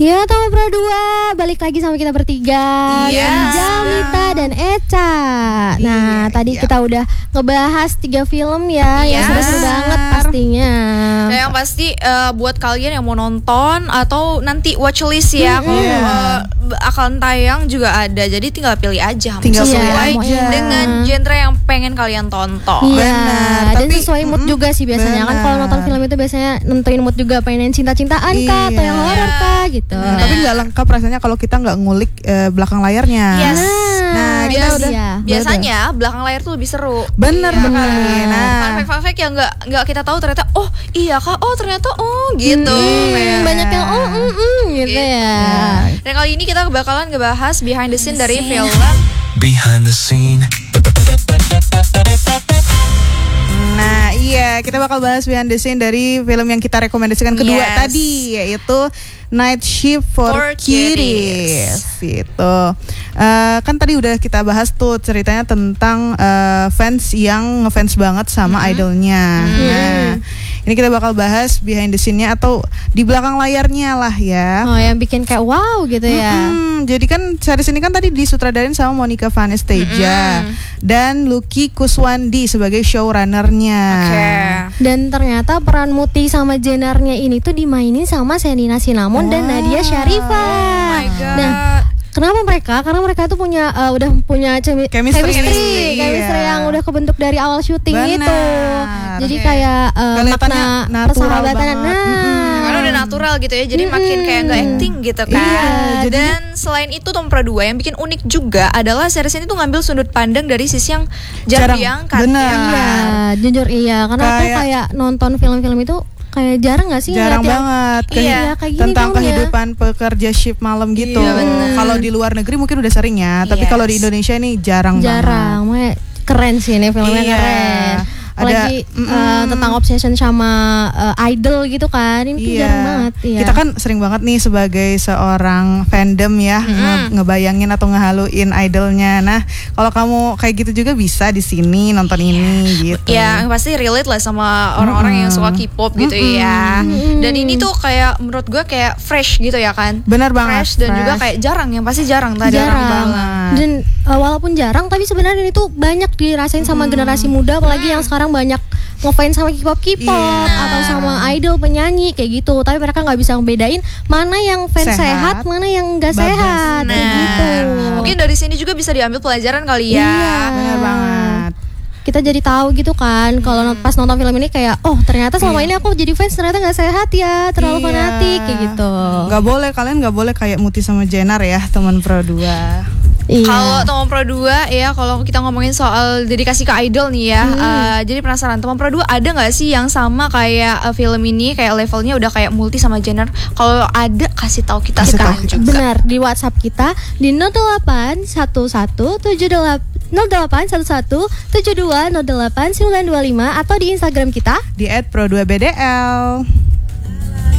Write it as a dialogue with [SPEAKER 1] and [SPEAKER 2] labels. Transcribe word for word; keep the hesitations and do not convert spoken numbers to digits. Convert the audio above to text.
[SPEAKER 1] Ya, Tomo Pro dua balik lagi sama kita bertiga,
[SPEAKER 2] Yes.
[SPEAKER 1] Jamita dan Eca. Nah,
[SPEAKER 2] Iya,
[SPEAKER 1] tadi
[SPEAKER 2] iya.
[SPEAKER 1] kita udah ngebahas tiga film ya, yang
[SPEAKER 2] Yes.
[SPEAKER 1] seru-seru banget pastinya.
[SPEAKER 2] Dan yang pasti uh, buat kalian yang mau nonton atau nanti watchlist ya,
[SPEAKER 1] Mm-hmm.
[SPEAKER 2] kalau
[SPEAKER 3] Iya.
[SPEAKER 2] uh, akan tayang juga ada. Jadi tinggal pilih aja,
[SPEAKER 3] Tinggal
[SPEAKER 1] pilih
[SPEAKER 2] sesuai
[SPEAKER 1] aja.
[SPEAKER 2] dengan genre yang pengen kalian tonton.
[SPEAKER 1] Iya,
[SPEAKER 3] Benar,
[SPEAKER 1] dan
[SPEAKER 3] tapi-
[SPEAKER 1] sesuai mood
[SPEAKER 3] mm-mm,
[SPEAKER 1] juga sih biasanya. Kan
[SPEAKER 3] benar.
[SPEAKER 1] kalau nonton film itu biasanya nentuin mood juga, pengen yang cinta-cintaan kah atau
[SPEAKER 3] Iya.
[SPEAKER 1] yang horor kah gitu.
[SPEAKER 3] Nah, tapi nggak lengkap rasanya kalau kita nggak ngulik eh, belakang layarnya.
[SPEAKER 2] Yes.
[SPEAKER 3] Nah,
[SPEAKER 1] itu
[SPEAKER 3] kita
[SPEAKER 2] bias-
[SPEAKER 3] udah
[SPEAKER 1] dia.
[SPEAKER 2] Biasanya belakang layar tuh lebih seru.
[SPEAKER 3] Bener
[SPEAKER 2] Iya
[SPEAKER 3] banget.
[SPEAKER 2] kan?
[SPEAKER 3] Nah.
[SPEAKER 2] Fun fact, fun fact yang nggak nggak kita tahu ternyata oh iya kak, oh ternyata oh gitu.
[SPEAKER 1] Hmm,
[SPEAKER 2] Kayak-
[SPEAKER 1] banyak yang oh mm, mm, gitu
[SPEAKER 2] Gitu.
[SPEAKER 1] ya.
[SPEAKER 2] Dan kali ini kita bakalan ngebahas behind the scene dari film
[SPEAKER 4] Behind the scene.
[SPEAKER 3] Nah, iya, kita bakal bahas behind the scene dari film yang kita rekomendasikan kedua
[SPEAKER 2] Yes.
[SPEAKER 3] tadi, yaitu Night Shift for,
[SPEAKER 2] For
[SPEAKER 3] Kiddies. Itu Eh, kan tadi udah kita bahas tuh ceritanya tentang eh, fans yang ngefans banget sama idolnya. Nah, ini kita bakal bahas behind the scene-nya atau di belakang layarnya lah ya.
[SPEAKER 1] Oh, yang bikin kayak wow gitu ya.
[SPEAKER 3] Mm-mm, jadi kan series ini kan tadi disutradarin sama Monica Vanesteja dan Lucky Kuswandi sebagai showrunnernya.
[SPEAKER 2] Oke.
[SPEAKER 1] Dan ternyata peran Muti sama Jenarnya ini tuh dimainin sama Shenina Cinnamon dan Nadia Sharifah.
[SPEAKER 2] Oh my god.
[SPEAKER 1] Nah, kenapa mereka? Karena mereka tuh punya uh, udah punya chemi-
[SPEAKER 3] Chemistry.
[SPEAKER 1] chemistry,
[SPEAKER 3] Iya.
[SPEAKER 1] chemistry yang udah kebentuk dari awal syuting
[SPEAKER 3] Benar.
[SPEAKER 1] itu. Jadi
[SPEAKER 2] Oke.
[SPEAKER 1] kayak uh,
[SPEAKER 3] Kelihatannya
[SPEAKER 1] makna
[SPEAKER 3] natural
[SPEAKER 1] persahabatan.
[SPEAKER 3] banget.
[SPEAKER 1] Nah,
[SPEAKER 3] Mm-mm.
[SPEAKER 2] Karena udah natural gitu ya, jadi makin kayak nggak acting gitu kan.
[SPEAKER 3] Iya, jadi-
[SPEAKER 2] Dan selain itu Tom Pro dua yang bikin unik juga adalah series ini tuh ngambil sudut pandang dari sisi yang jarang
[SPEAKER 3] Jarang.
[SPEAKER 2] diangkat.
[SPEAKER 3] Benar.
[SPEAKER 2] ya kan?
[SPEAKER 1] iya, jujur iya. Karena aku
[SPEAKER 3] Kayak-
[SPEAKER 1] kayak nonton film-film itu kayak jarang gak sih
[SPEAKER 3] Jarang
[SPEAKER 1] ngeliat yang-
[SPEAKER 3] banget
[SPEAKER 2] Iya,
[SPEAKER 3] Kayak
[SPEAKER 1] kayak gini
[SPEAKER 3] tentang
[SPEAKER 1] filmnya.
[SPEAKER 3] kehidupan pekerja shift malam gitu.
[SPEAKER 2] Iya, benar.
[SPEAKER 3] Kalau di luar negeri mungkin udah sering ya, tapi
[SPEAKER 2] Yes.
[SPEAKER 3] kalau di Indonesia ini jarang,
[SPEAKER 1] jarang, makanya keren sih ini filmnya.
[SPEAKER 3] Iya.
[SPEAKER 1] Keren.
[SPEAKER 3] Ada-
[SPEAKER 1] Apalagi
[SPEAKER 3] mm-mm.
[SPEAKER 1] eh, tentang obsession sama eh, idol gitu kan. Ini tuh
[SPEAKER 3] Iya.
[SPEAKER 1] jarang banget. Iya.
[SPEAKER 3] Kita kan sering banget nih sebagai seorang fandom ya nge- ngebayangin atau ngehaluin idolnya. Nah, kalau kamu kayak gitu juga bisa di sini nonton ini gitu.
[SPEAKER 2] Ya, yang pasti relate lah sama orang-orang yang suka K-pop gitu ya. Dan ini tuh kayak menurut gue kayak fresh gitu ya kan.
[SPEAKER 3] Benar banget.
[SPEAKER 2] Fresh dan juga kayak jarang, yang pasti jarang tadi
[SPEAKER 1] jarang.
[SPEAKER 3] banget.
[SPEAKER 1] Dan eh, walaupun jarang, tapi sebenarnya ini tuh banyak dirasain sama generasi muda, apalagi yang sekarang banyak ngefans sama K-pop K-pop
[SPEAKER 3] Iya.
[SPEAKER 1] atau sama idol penyanyi kayak gitu. Tapi mereka nggak bisa ngebedain mana yang fans sehat,
[SPEAKER 3] Sehat,
[SPEAKER 1] mana yang nggak
[SPEAKER 3] bagus.
[SPEAKER 1] sehat kayak
[SPEAKER 2] Nah,
[SPEAKER 1] gitu.
[SPEAKER 2] mungkin dari sini juga bisa diambil pelajaran kali ya.
[SPEAKER 1] Iya.
[SPEAKER 3] Benar banget.
[SPEAKER 1] Kita jadi tahu gitu kan kalau not- pas nonton film ini kayak oh ternyata selama ini aku jadi fans ternyata nggak sehat ya, terlalu
[SPEAKER 3] Iya.
[SPEAKER 1] fanatik kayak gitu.
[SPEAKER 3] Nggak boleh, kalian nggak boleh kayak Muti sama Jenar ya, teman Pro dua.
[SPEAKER 1] Iya.
[SPEAKER 2] Kalau Tomon Pro dua ya, kalau kita ngomongin soal dedikasi ke idol nih ya, eh, jadi penasaran Tomon Pro dua ada nggak sih yang sama kayak eh, film ini, kayak levelnya udah kayak multi sama genre? Kalau ada kasih tahu kita
[SPEAKER 3] Kasih
[SPEAKER 2] sekarang
[SPEAKER 3] tahu kita.
[SPEAKER 2] juga.
[SPEAKER 1] Benar, di WhatsApp kita di nol delapan satu satu tujuh delapan nol delapan satu satu tujuh dua nol delapan sembilan dua lima atau di Instagram kita.
[SPEAKER 3] Di et pro dua b d l.